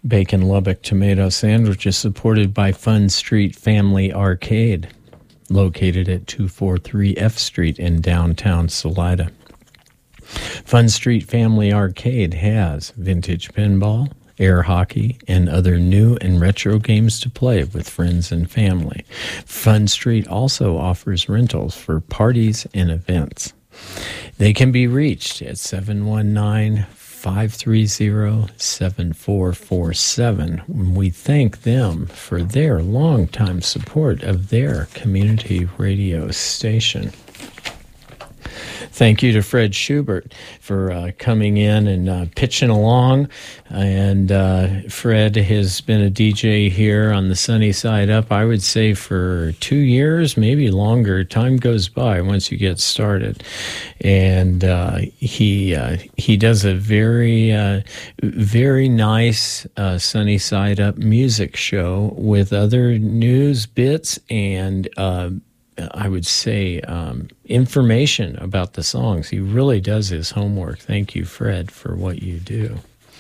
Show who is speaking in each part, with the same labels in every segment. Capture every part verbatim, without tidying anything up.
Speaker 1: Bacon Lubbock tomato sandwich is supported by Fun Street Family Arcade, located at two forty-three F Street in downtown Salida. Fun Street Family Arcade has vintage pinball, air hockey, and other new and retro games to play with friends and family. Fun Street also offers rentals for parties and events. They can be reached at seven one nine, five three zero, seven four four seven. We thank them for their longtime support of their community radio station. Thank you to Fred Schubert for uh, coming in and uh, pitching along. And uh, Fred has been a D J here on the Sunny Side Up, I would say, for two years, maybe longer. Time goes by once you get started. And uh, he uh, he does a very, uh, very nice uh, Sunny Side Up music show with other news bits and uh I would say, um, information about the songs. He really does his homework. Thank you, Fred, for what you do.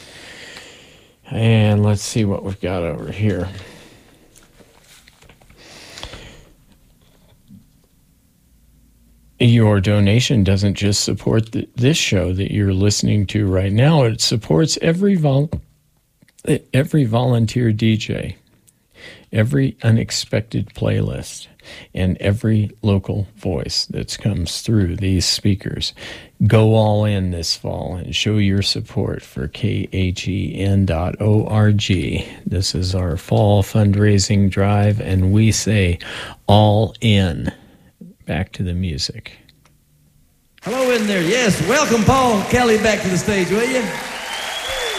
Speaker 1: And let's see what we've got over here. Your donation doesn't just support the, this show that you're listening to right now. It supports every vol- every volunteer D J, every unexpected playlist, and every local voice that comes through these speakers. Go all in this fall and show your support for K H E N dot org. This is our fall fundraising drive, and we say all in. Back to the music.
Speaker 2: Hello in there. Yes, welcome Paul Kelly back to the stage, will you?